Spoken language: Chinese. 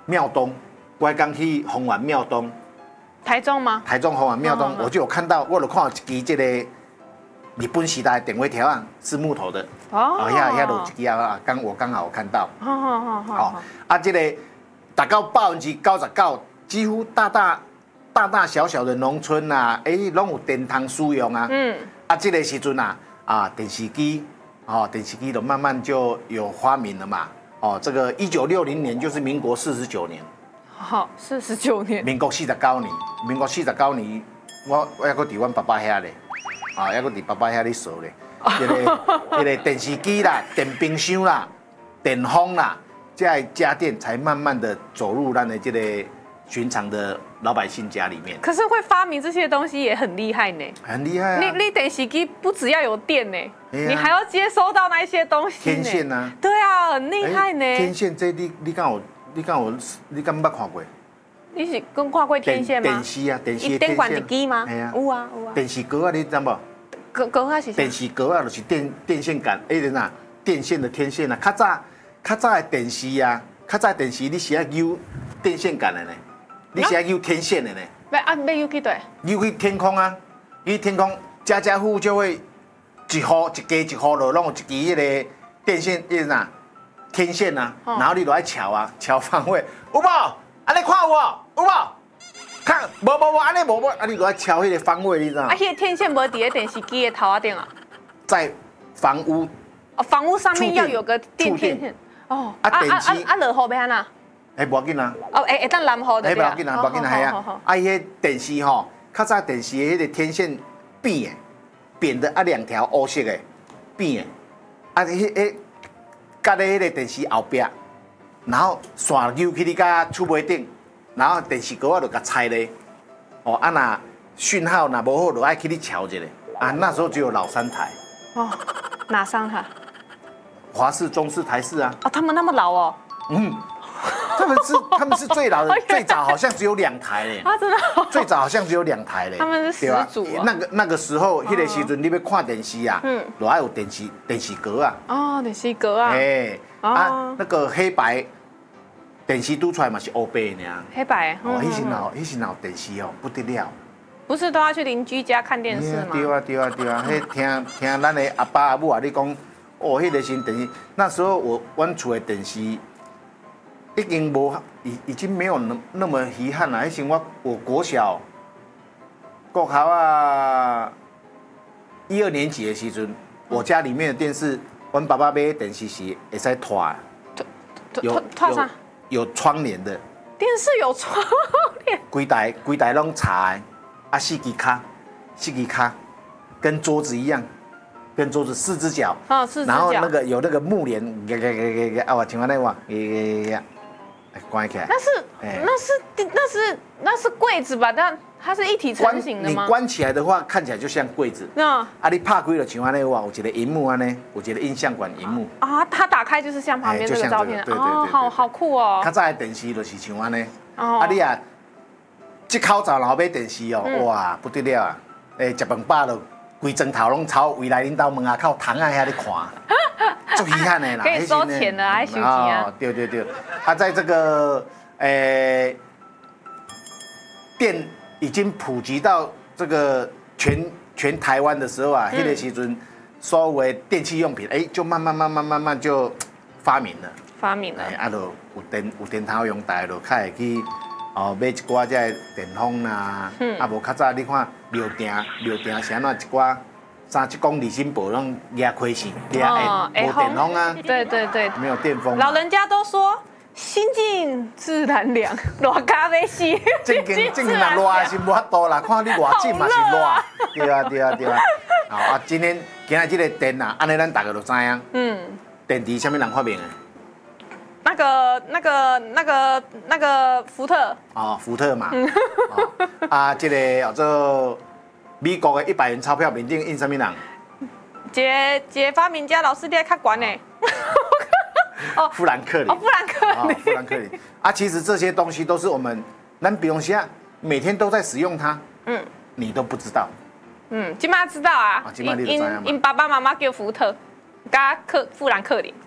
庙东，我刚去红丸庙东。 台中吗？ 台中红丸庙东，我就有看到，我有看到一支这个日本时代的电话条啊，是木头的。遐有一支啊，我刚好有看到。这个达到99%，几乎大大小小的农村啊，拢有电筒使用啊。这个时阵啊，电视机就慢慢就有发明了嘛。这个1960年就是民国49年。 好，49年。 民国49年，我还搁伫阮爸爸遐咧，还搁伫爸爸遐咧扫咧。迄个电视机啦、电冰箱啦、电风啦，这家电才慢慢的走入咱的这个寻常的老百姓家里面。 可是会发明这些东西也很厉害呢。 很厉害啊！ 你电视机不只要有电呢，你还要接收到那些东西。 天线啊。 对啊，很厉害呢。 天线这你敢捌看过？ 你是跟看过天线吗？ 电视啊，电视的电管一机吗？ 系啊， 有啊。 电视格啊，你知无？ 格啊是啥？ 电视格啊，就是电线杆，电线的天线啊。较早的电视啊，你是要扭电线杆的呢，你是要扭天线的呢。 要扭去对？ 扭去天空啊，家家户户就会一户落，拢有一支迄个电线，天线啊，然后你落来瞧啊，瞧方位，有无？安尼看有无？看，无，安尼无，你落来瞧迄个方位，你知道吗？ 迄个天线无伫咧电视机的头顶啊。在房屋。 房屋上面要有个天线。 电机。 落雨要安那？ 无要紧啊。 会当淋雨的。 无要紧啊，系啊。迄电视吼，较早电视的迄个天线扁的两条 O 型的，扁的。夹在迄个电视后壁，然后线扭去你甲厝尾顶，然后电视膏啊就甲拆咧。那讯号若无好，就爱去你瞧一下。那时候只有老3台。 哪3台？ 华视、中视、台视啊。 他们那么老哦。 他们是最老的，最早好像只有2台嘞。 真的。 最早好像只有2台嘞。 他们是始祖啊。 那个时候，迄个时阵你要看电视啊，就要有电视格啊。 电视格啊。 那个黑白电视拄出来嘛是黑白呢。 黑白。 迄时有电视不得了。 不是都要去邻居家看电视吗？ 对啊。迄听咱的阿爸阿母你讲，迄个新电视，那时候阮厝的电视。已经没有那么遗憾了。迄时我国小国考1、2年级的时阵，我家里面的电视，阮爸爸买的电视是会使拖啥？ 有窗帘的。 电视有窗帘？ 规台拢插的，4支卡，跟桌子一样，跟桌子4只脚。 4只脚。 然后有那个木帘，我听完那话，关起来。 那是柜子吧？但它是一体成型的吗？ 你关起来的话，看起来就像柜子。你拍开了像安尼话，有一个荧幕安尼，有一个映像管荧幕。 它打开就是像旁边这个照片。 对， 好酷哦。 较早的电视就是像安尼。你这口罩老买电视哇不得了啊！食饭饱了，规砖头拢朝未来领导门口躺在遐咧看。最遗憾的啦， 可以收钱的，还收钱啊！ 对，在这个电已经普及到这个全台湾的时候啊，迄个时阵所谓电器用品，就慢慢就发明了。就有电头用台，就较会去买一寡这电风啦，无较早你看庙埕是安怎一寡。3公里新宝拢压亏线，压无电风啊。 对， 没有电风。 老人家都说心静自然凉，热咖啡是。 正经若热是无法度啦，看你偌紧嘛是热。对啊。好今仔这个电啊，安尼咱大家都知影。电池什么人发明的？ 那个福特。 福特嘛。这个叫做。美国的100元钞票面顶印什么人？ 一个发明家，老师你还较悬呢。 富兰克林。富兰克林。其实这些东西都是咱不用想，每天都在使用它。你都不知道。 今麦知道啊。 今麦你就知道嘛。 因爸爸妈妈叫福特，加富兰克林。